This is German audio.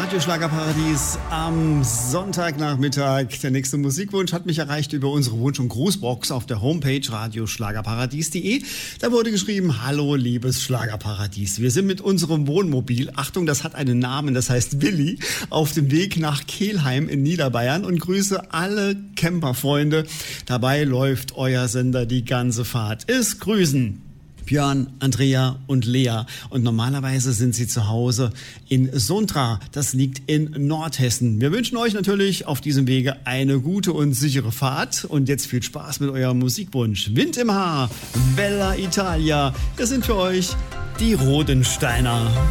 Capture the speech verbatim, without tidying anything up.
Radio Schlagerparadies am Sonntagnachmittag. Der nächste Musikwunsch hat mich erreicht über unsere Wunsch- und Grußbox auf der Homepage radioschlagerparadies punkt de. Da wurde geschrieben: Hallo liebes Schlagerparadies. Wir sind mit unserem Wohnmobil, Achtung, das hat einen Namen, das heißt Willi, auf dem Weg nach Kelheim in Niederbayern und grüße alle Camperfreunde. Dabei läuft euer Sender die ganze Fahrt. Ist grüßen Björn, Andrea und Lea. Und normalerweise sind sie zu Hause in Sontra. Das liegt in Nordhessen. Wir wünschen euch natürlich auf diesem Wege eine gute und sichere Fahrt. Und jetzt viel Spaß mit eurem Musikwunsch. Wind im Haar, Bella Italia. Das sind für euch die Rodensteiner.